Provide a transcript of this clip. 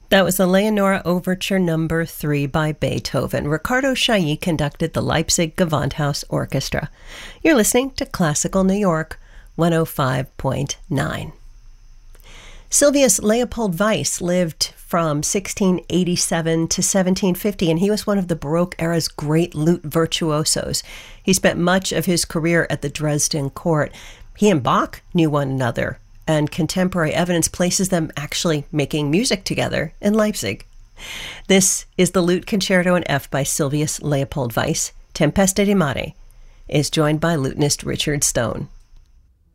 That was the Leonora Overture Number 3 by Beethoven. Riccardo Chailly conducted the Leipzig Gewandhaus Orchestra. You're listening to Classical New York 105.9. Sylvius Leopold Weiss lived from 1687 to 1750, and he was one of the Baroque era's great lute virtuosos. He spent much of his career at the Dresden court. He and Bach knew one another, and contemporary evidence places them actually making music together in Leipzig. This is the Lute Concerto in F by Sylvius Leopold Weiss. Tempesta di Mare is joined by lutenist Richard Stone.